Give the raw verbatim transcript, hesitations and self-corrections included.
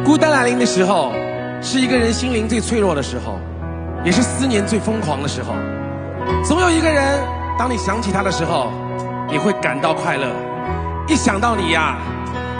孤单来临的时候，是一个人心灵最脆弱的时候，也是思念最疯狂的时候。总有一个人，当你想起他的时候，你会感到快乐。一想到你呀、啊。